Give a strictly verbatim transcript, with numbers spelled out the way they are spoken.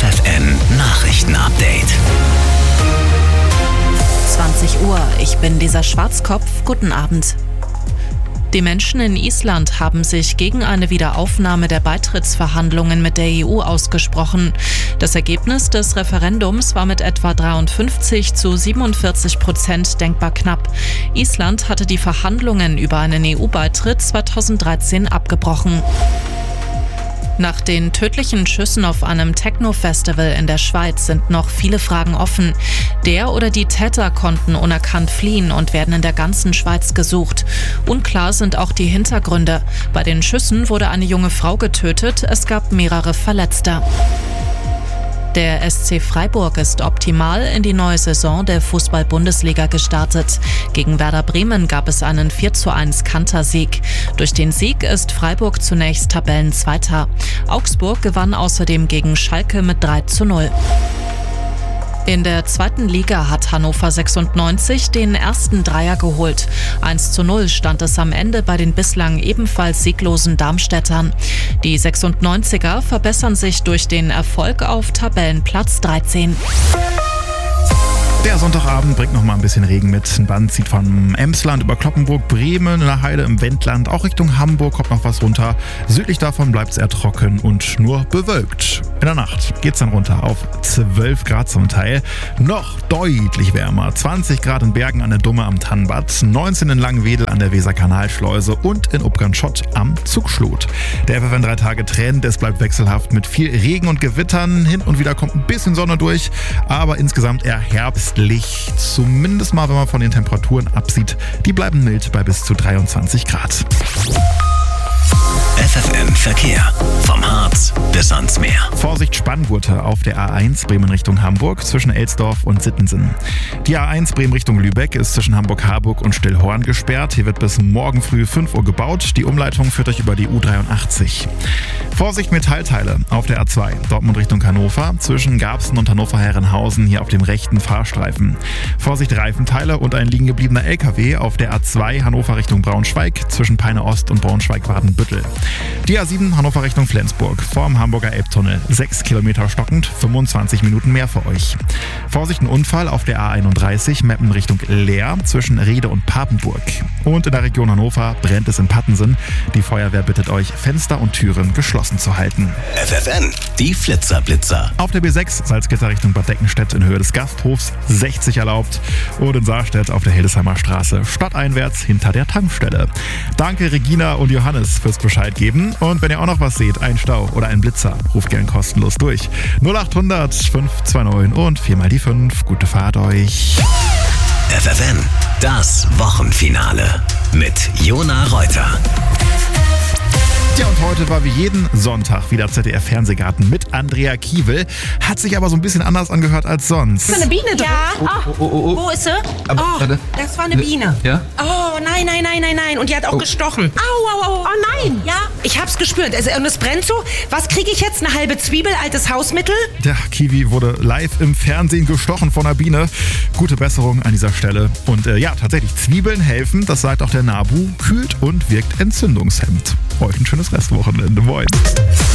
F F N Nachrichten-Update. zwanzig Uhr, ich bin Lisa Schwarzkopf, guten Abend. Die Menschen in Island haben sich gegen eine Wiederaufnahme der Beitrittsverhandlungen mit der E U ausgesprochen. Das Ergebnis des Referendums war mit etwa dreiundfünfzig zu siebenundvierzig Prozent denkbar knapp. Island hatte die Verhandlungen über einen E U-Beitritt zweitausenddreizehn abgebrochen. Nach den tödlichen Schüssen auf einem Techno-Festival in der Schweiz sind noch viele Fragen offen. Der oder die Täter konnten unerkannt fliehen und werden in der ganzen Schweiz gesucht. Unklar sind auch die Hintergründe. Bei den Schüssen wurde eine junge Frau getötet, es gab mehrere Verletzte. Der S C Freiburg ist optimal in die neue Saison der Fußball-Bundesliga gestartet. Gegen Werder Bremen gab es einen vier zu eins Kantersieg. Durch den Sieg ist Freiburg zunächst Tabellenzweiter. Augsburg gewann außerdem gegen Schalke mit drei zu null. In der zweiten Liga hat Hannover sechsundneunzig den ersten Dreier geholt. eins zu null stand es am Ende bei den bislang ebenfalls sieglosen Darmstädtern. Die sechsundneunziger verbessern sich durch den Erfolg auf Tabellenplatz dreizehn. Der Sonntagabend bringt noch mal ein bisschen Regen mit. Ein Band zieht von Emsland über Cloppenburg, Bremen, in der Heide im Wendland, auch Richtung Hamburg kommt noch was runter. Südlich davon bleibt es eher trocken und nur bewölkt. In der Nacht geht es dann runter auf zwölf Grad zum Teil. Noch deutlich wärmer. zwanzig Grad in Bergen an der Dumme am Tannbad, neunzehn in Langenwedel an der Weserkanalschleuse und in Upgern-Schott am Zugschlot. Der F F N drei Tage Trend, es bleibt wechselhaft mit viel Regen und Gewittern. Hin und wieder kommt ein bisschen Sonne durch, aber insgesamt eher herbstlich. Zumindest mal, wenn man von den Temperaturen absieht. Die bleiben mild bei bis zu dreiundzwanzig Grad. F F N Verkehr. Vom Harz bis ans Meer. Vorsicht Spanngurte auf der A eins Bremen Richtung Hamburg zwischen Elsdorf und Sittensen. Die A eins Bremen Richtung Lübeck ist zwischen Hamburg-Harburg und Stillhorn gesperrt. Hier wird bis morgen früh fünf Uhr gebaut. Die Umleitung führt euch über die U dreiundachtzig. Vorsicht Metallteile auf der A zwei Dortmund Richtung Hannover zwischen Garbsen und Hannover-Herrenhausen hier auf dem rechten Fahrstreifen. Vorsicht Reifenteile und ein liegen gebliebener L K W auf der A zwei Hannover Richtung Braunschweig zwischen Peine Ost und Braunschweig-Wadenbüttel. Die A sieben Hannover Richtung Flensburg vorm Hamburger Elbtunnel. sechs Kilometer stockend, fünfundzwanzig Minuten mehr für euch. Vorsicht ein Unfall auf der A einunddreißig Meppen Richtung Leer zwischen Rede und Papenburg. Und in der Region Hannover brennt es in Pattensen. Die Feuerwehr bittet euch, Fenster und Türen geschlossen zu halten. F F N, die Flitzerblitzer. Auf der B sechs Salzgitter Richtung Bad Deckenstedt in Höhe des Gasthofs sechzig erlaubt. Und in Saarstedt auf der Hildesheimer Straße stadteinwärts hinter der Tankstelle. Danke Regina und Johannes fürs Bescheid geben. Und wenn ihr auch noch was seht, ein Stau oder ein Blitzer, ruft gern kostenlos durch. null achthundert fünf zwei neun und viermal die fünf. Gute Fahrt euch. F F N, das Wochenfinale mit Jona Reuter. Ja, und heute war wie jeden Sonntag wieder Z D F-Fernsehgarten mit Andrea Kiewel. Hat sich aber so ein bisschen anders angehört als sonst. Ist da eine Biene drin? Ja. Oh, oh, oh, oh. Wo ist sie? Aber, oh, warte. das war eine Biene. Ja? Oh, nein, nein, nein, nein, nein. Und die hat auch Oh. gestochen. Au, au, au. Oh nein. Ja, ich hab's gespürt. Es, und es brennt so. Was kriege ich jetzt? Eine halbe Zwiebel, altes Hausmittel? Ja, Kiwi wurde live im Fernsehen gestochen von einer Biene. Gute Besserung an dieser Stelle. Und äh, ja, tatsächlich, Zwiebeln helfen, das sagt auch der NABU, kühlt und wirkt entzündungshemmend. Euch ein schönes Restwochenende. Moin.